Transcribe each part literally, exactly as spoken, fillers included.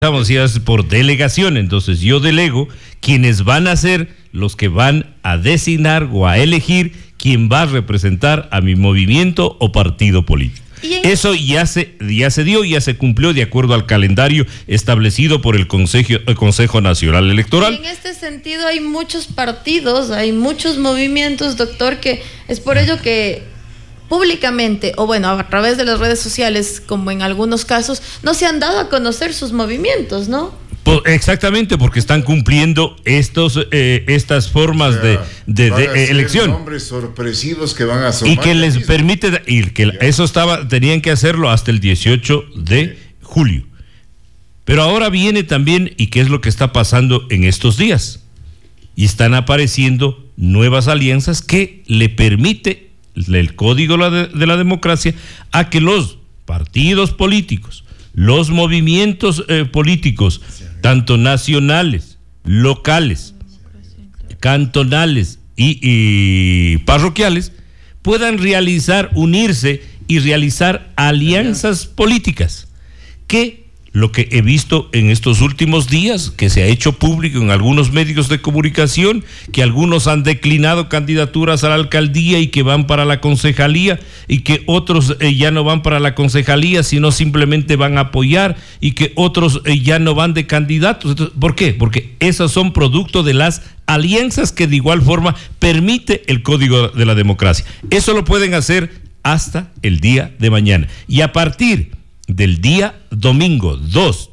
Estamos ya por delegación, entonces yo delego quienes van a ser los que van a designar o a elegir quién va a representar a mi movimiento o partido político. Eso ya se, ya se dio, ya se cumplió de acuerdo al calendario establecido por el Consejo, el Consejo Nacional Electoral. Y en este sentido hay muchos partidos, hay muchos movimientos, doctor, que es por ello que públicamente, o bueno, a través de las redes sociales, como en algunos casos, no se han dado a conocer sus movimientos, ¿no? Exactamente, porque están cumpliendo estos eh, estas formas o sea, de, de, de eh, elección. Nombres sorpresivos que van a asomar y que les mismo. permite, y que eso estaba, tenían que hacerlo hasta el dieciocho de julio. Pero ahora viene también, y qué es lo que está pasando en estos días, y están apareciendo nuevas alianzas que le permite el código de la democracia a que los partidos políticos, los movimientos eh, políticos, tanto nacionales, locales, cantonales y, y parroquiales, puedan realizar, unirse y realizar alianzas políticas, que lo que he visto en estos últimos días, que se ha hecho público en algunos medios de comunicación, que algunos han declinado candidaturas a la alcaldía y que van para la concejalía, y que otros eh, ya no van para la concejalía, sino simplemente van a apoyar, y que otros eh, ya no van de candidatos. Entonces, ¿por qué? Porque esos son producto de las alianzas que de igual forma permite el Código de la Democracia. Eso lo pueden hacer hasta el día de mañana. Y a partir del día domingo dos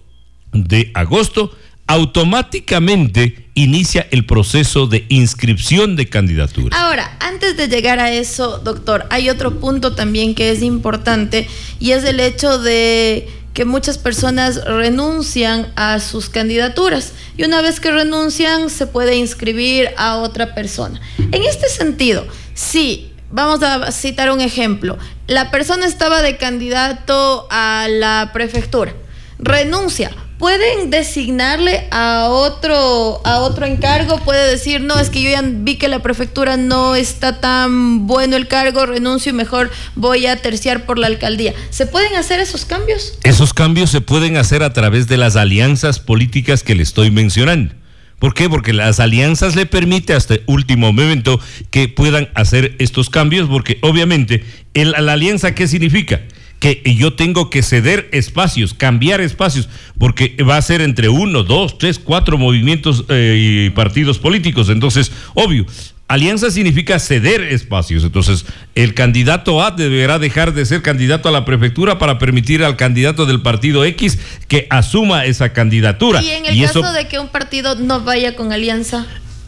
de agosto, automáticamente inicia el proceso de inscripción de candidaturas. Ahora, antes de llegar a eso, doctor, hay otro punto también que es importante, y es el hecho de que muchas personas renuncian a sus candidaturas, y una vez que renuncian se puede inscribir a otra persona. En este sentido, sí. Vamos a citar un ejemplo. La persona estaba de candidato a la prefectura, renuncia. ¿Pueden designarle a otro, a otro encargo? Puede decir, no, es que yo ya vi que la prefectura no está tan bueno el cargo, renuncio y mejor voy a terciar por la alcaldía. ¿Se pueden hacer esos cambios? Esos cambios se pueden hacer a través de las alianzas políticas que le estoy mencionando. ¿Por qué? Porque las alianzas le permiten hasta el último momento que puedan hacer estos cambios, porque obviamente el, la alianza, ¿qué significa? Que yo tengo que ceder espacios, cambiar espacios, porque va a ser entre uno, dos, tres, cuatro movimientos eh, y partidos políticos. Entonces, obvio, alianza significa ceder espacios. Entonces, el candidato A deberá dejar de ser candidato a la prefectura para permitir al candidato del partido X que asuma esa candidatura. Y en el y caso eso, de que un partido no vaya con alianza,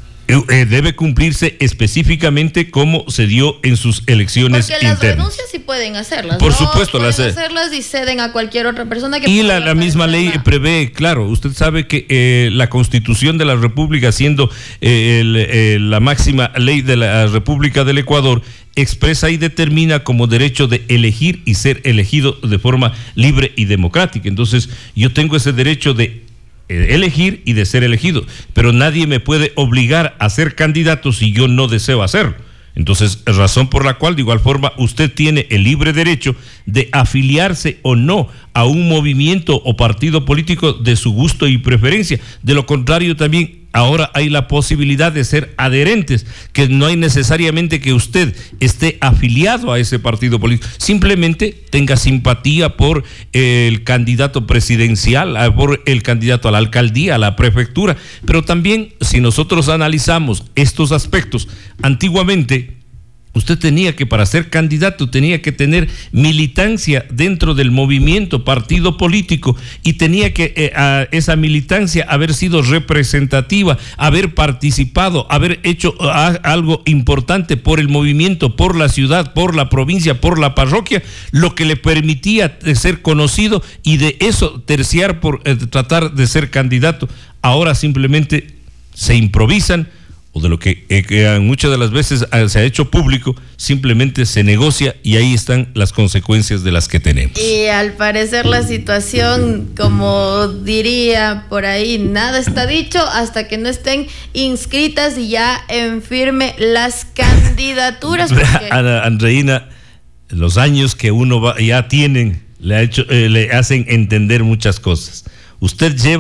Eh, debe cumplirse específicamente como se dio en sus elecciones porque las internas. renuncias sí pueden hacerlas. Por ¿no? supuesto, pueden las hacerlas y ceden a cualquier otra persona que y la, la misma ley prevé, claro, usted sabe que eh, la Constitución de la República, siendo eh, el, eh, la máxima ley de la República del Ecuador, expresa y determina como derecho de elegir y ser elegido de forma libre y democrática. Entonces, yo tengo ese derecho de elegir y de ser elegido, pero nadie me puede obligar a ser candidato si yo no deseo hacerlo. Entonces, razón por la cual de igual forma usted tiene el libre derecho de afiliarse o no a un movimiento o partido político de su gusto y preferencia. De lo contrario, también ahora hay la posibilidad de ser adherentes, que no hay necesariamente que usted esté afiliado a ese partido político, simplemente tenga simpatía por el candidato presidencial, por el candidato a la alcaldía, a la prefectura. Pero también, si nosotros analizamos estos aspectos, antiguamente usted tenía que, para ser candidato, tenía que tener militancia dentro del movimiento, partido político, y tenía que eh, a esa militancia haber sido representativa, haber participado, haber hecho a, algo importante por el movimiento, por la ciudad, por la provincia, por la parroquia, lo que le permitía ser conocido y de eso terciar por eh, tratar de ser candidato. Ahora simplemente se improvisan, o de lo que, eh, que muchas de las veces eh, se ha hecho público, simplemente se negocia y ahí están las consecuencias de las que tenemos. Y al parecer la situación, como diría por ahí, nada está dicho hasta que no estén inscritas y ya en firme las candidaturas. Porque... Andreina, los años que uno va, ya tienen, le, ha hecho, eh, le hacen entender muchas cosas. Usted lleva